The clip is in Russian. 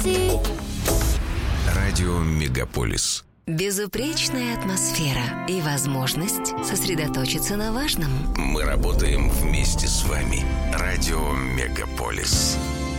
такси. Радио Мегаполис. Безупречная атмосфера и возможность сосредоточиться на важном. Мы работаем вместе с вами. Радио Мегаполис.